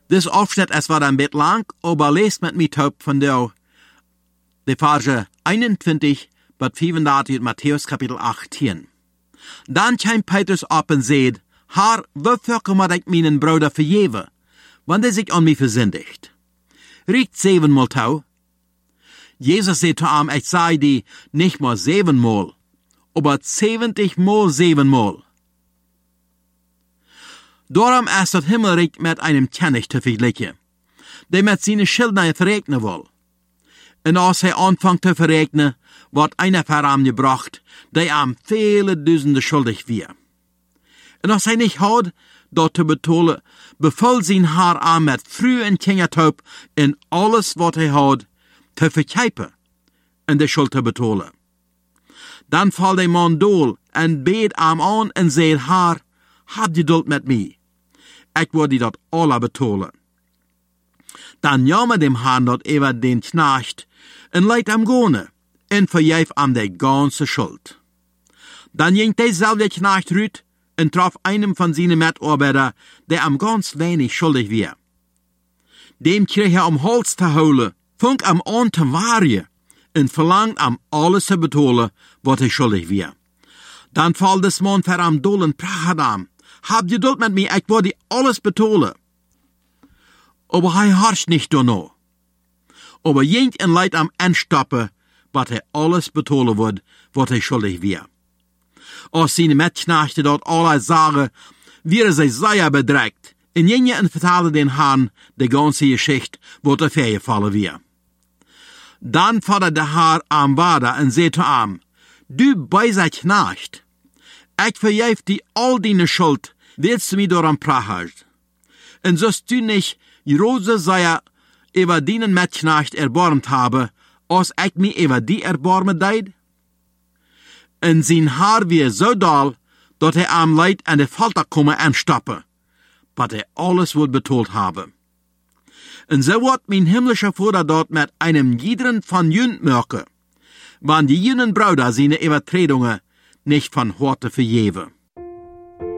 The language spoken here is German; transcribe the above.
This Aufschnitt, es war ein bisschen lang, aber lest mit mir taub von der Verse 21 bis 35 in Matthäus Kapitel 18. Dann kam Petrus ab und sagt, Herr, wofür moet ich meinen Bruder vergeven, wann er sich an mich versündigt? Riecht 7-mal tau. Jesus sagt zu ihm, ich sei die nicht mal 7-mal, aber 70-mal 7-mal. Darum ist das Himmelreich mit einem König zu vergleichen, der mit seinen Schildern verregnen will. Und als er anfängt zu verregnen, wird einer für ihn gebracht, der ihm viele Dutzende schuldig wird. Und als er nicht hat, dort zu betalen, befiehlt sein Herr an mit früh und Kindertaub in alles, was er hat, zu verkeipen und die Schuld zu betalen. Dann fällt der Mann dool und bet ihm an und sagt, Herr, hab Geduld mit mir. Ich will die dort alle betalen. Dann jammert dem Herrn dort über den Knecht und leidt am Gone und vergeeft ihm die ganze Schuld. Dann ging derselbe Knecht rüt und traf einem von seinen Mitarbeitern, der am ganz wenig schuldig war. Dem krieg er am Hals zu holen, fang am an zu warien und verlangt am alles zu betalen, was er schuldig war. Dann fällt das Mann für am Doll und prachet am, hab Geduld mit mir, ich will dir alles betalen. Aber er harscht nicht danach. Aber jent und leid am Anstoppen, was er alles betalen wird, was er schuldig war. Als seine Mitknechte dort alle sagen, wäre sie sehr bedrängt, und jene und vertellen den Herrn die ganze Geschichte, was er vorgefallen war. Dann fordert der Herr am Vater und sagt zu ihm, du beiser Knecht, ich vergeef dir all deine Schuld, willst du mir daran prachst. Und sollst du nicht große sei über deinen Mitknecht erbarmt habe, als ich mir über die erbarmen deid? Und sein Haar wie so doll, dat er am Leid an der Folter komme anstoppen, was er alles wohl betont habe. Und so wird mein himmlischer Vater dort mit einem jeden von jünd merken, wann die jünen Brüder seine Übertretungen nicht von Horte vergeben.